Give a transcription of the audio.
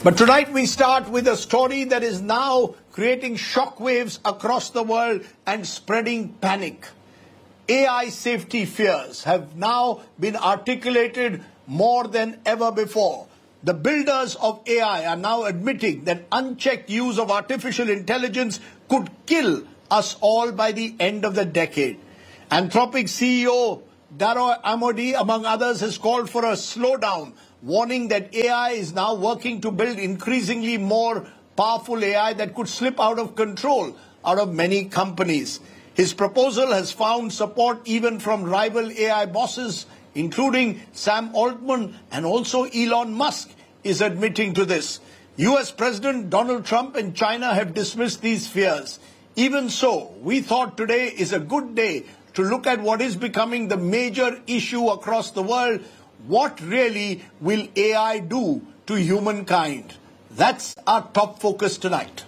But tonight we start with a story that is now creating shockwaves across the world and spreading panic. AI safety fears have now been articulated more than ever before. The builders of AI are now admitting that unchecked use of artificial intelligence could kill us all by the end of the decade. Anthropic CEO Dara Amodi, among others, has called for a slowdown, warning that AI is now working to build increasingly more powerful AI that could slip out of control out of many companies. His proposal has found support even from rival AI bosses, including Sam Altman, and also Elon Musk is admitting to this. US President Donald Trump and China have dismissed these fears. Even so, we thought today is a good day to look at what is becoming the major issue across the world. What really will AI do to humankind? That's our top focus tonight.